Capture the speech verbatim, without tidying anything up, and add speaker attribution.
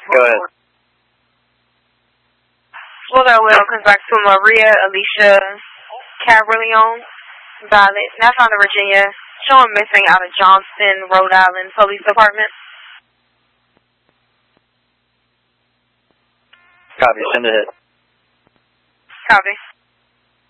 Speaker 1: Go ahead.
Speaker 2: Well, that will comes back to Maria Alicia Cabrillon Violet, now found in Virginia, shown missing out of Johnston, Rhode Island Police Department.
Speaker 1: Copy, send a hit.
Speaker 2: Copy.